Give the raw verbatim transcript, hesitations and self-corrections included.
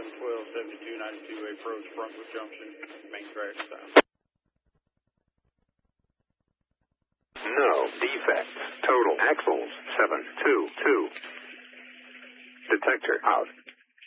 seven twelve, seventy-two ninety-two, approach Brunswick Junction, main track south. No defects. Total axles seven two two. Detector out.